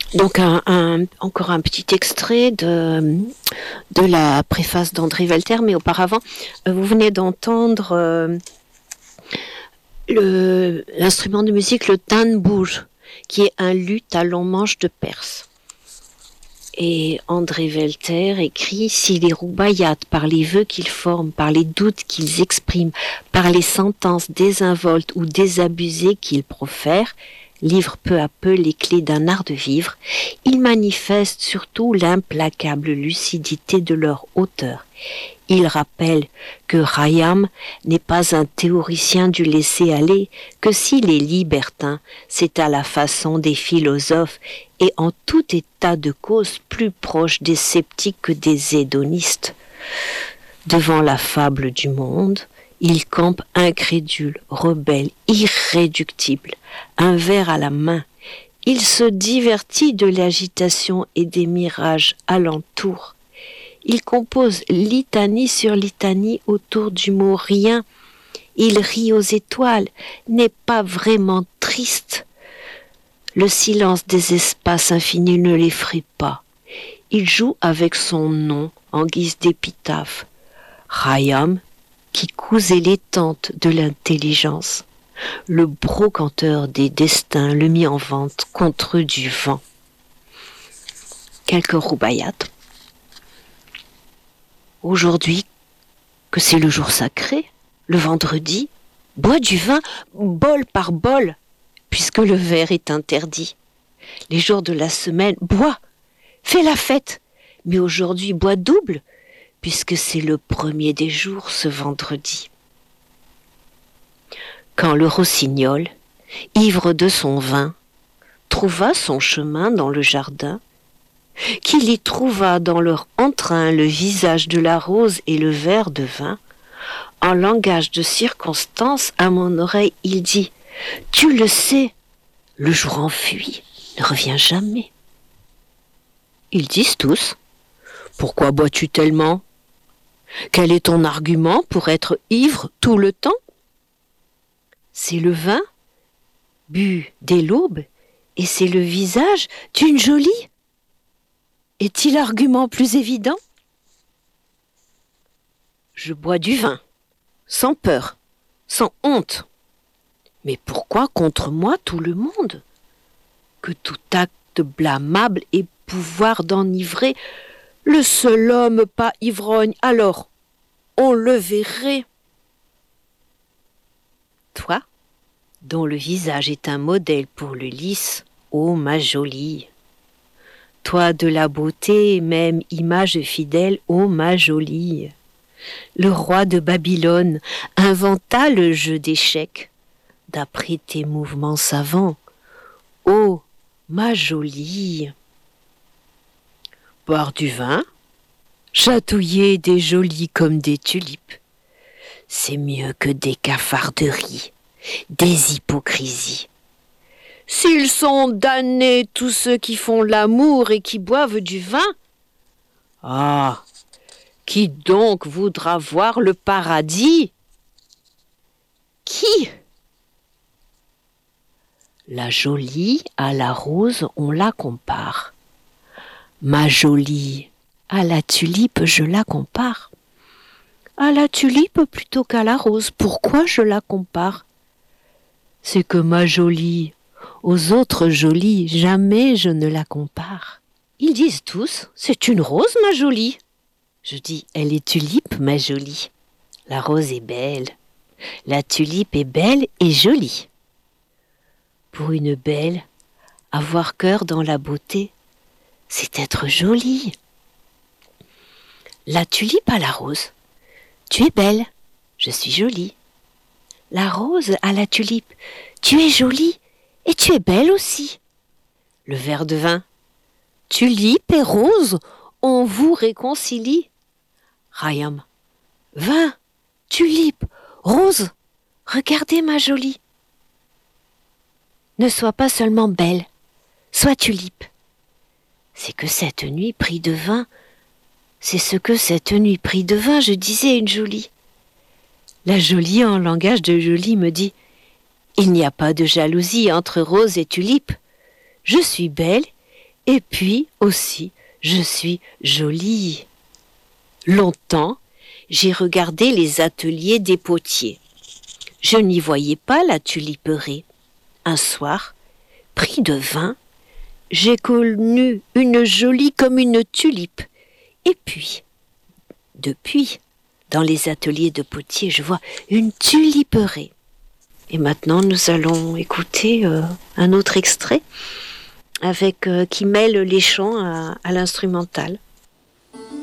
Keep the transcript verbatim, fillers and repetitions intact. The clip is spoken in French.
Donc un, un, encore un petit extrait de, de la préface d'André Velter, mais auparavant, vous venez d'entendre euh, le, l'instrument de musique, le tanbouj, qui est un luth à long manche de Perse. Et André Velter écrit « Si les roubayats, par les vœux qu'ils forment, par les doutes qu'ils expriment, par les sentences désinvoltes ou désabusées qu'ils profèrent, livrent peu à peu les clés d'un art de vivre, ils manifestent surtout l'implacable lucidité de leur auteur. Ils rappellent que Khayyam n'est pas un théoricien du laisser-aller, que s'il est libertin, c'est à la façon des philosophes et en tout état de cause plus proche des sceptiques que des hédonistes. Devant la fable du monde, il campe incrédule, rebelle, irréductible, un verre à la main. Il se divertit de l'agitation et des mirages alentour. Il compose litanie sur litanie autour du mot rien. Il rit aux étoiles, n'est pas vraiment triste. Le silence des espaces infinis ne l'effraie pas. Il joue avec son nom en guise d'épitaphe. Khayyam, qui cousait les tentes de l'intelligence, le brocanteur des destins le mit en vente contre du vent. Quelques roubayats. Aujourd'hui, que c'est le jour sacré, le vendredi, bois du vin, bol par bol, puisque le verre est interdit. Les jours de la semaine, bois, fais la fête, mais aujourd'hui bois double, puisque c'est le premier des jours ce vendredi. Quand le rossignol, ivre de son vin, trouva son chemin dans le jardin, qu'il y trouva dans leur entrain le visage de la rose et le verre de vin, en langage de circonstance à mon oreille il dit « Tu le sais, le jour enfui ne revient jamais. » Ils disent tous « Pourquoi bois-tu tellement ? Quel est ton argument pour être ivre tout le temps ? C'est le vin, bu dès l'aube, et c'est le visage d'une jolie. Est-il argument plus évident ? Je bois du vin, sans peur, sans honte. Mais pourquoi contre moi tout le monde ? Que tout acte blâmable ait pouvoir d'enivrer le seul homme pas ivrogne, alors on le verrait. Toi, dont le visage est un modèle pour le lys, ô ma jolie. Toi de la beauté, même image fidèle, ô ma jolie. Le roi de Babylone inventa le jeu d'échecs, d'après tes mouvements savants, ô ma jolie. Boire du vin, chatouiller des jolies comme des tulipes, c'est mieux que des cafarderies, des hypocrisies. S'ils sont damnés tous ceux qui font l'amour et qui boivent du vin, ah, qui donc voudra voir le paradis ? Qui ? La jolie à la rose, on la compare. Ma jolie à la tulipe, je la compare. À la tulipe plutôt qu'à la rose. Pourquoi je la compare ? C'est que ma jolie, aux autres jolies, jamais je ne la compare. Ils disent tous, c'est une rose, ma jolie. Je dis, elle est tulipe, ma jolie. La rose est belle. La tulipe est belle et jolie. Pour une belle, avoir cœur dans la beauté, c'est être jolie. La tulipe à la rose. Tu es belle, je suis jolie. La rose à la tulipe. Tu es jolie et tu es belle aussi. Le verre de vin. Tulipe et rose, on vous réconcilie. Khayyam. Vin, tulipe, rose, regardez ma jolie. Ne sois pas seulement belle, sois tulipe. C'est que cette nuit pris de vin, c'est ce que cette nuit pris de vin, je disais une jolie. La jolie en langage de jolie me dit, il n'y a pas de jalousie entre rose et tulipe. Je suis belle Et puis aussi, je suis jolie. Longtemps, j'ai regardé les ateliers des potiers. Je n'y voyais pas la tuliperie. Un soir, pris de vin, j'ai connu une jolie comme une tulipe. Et puis, depuis, dans les ateliers de potiers, je vois une tuliperie. Et maintenant, nous allons écouter euh, un autre extrait avec, euh, qui mêle les chants à, à l'instrumental.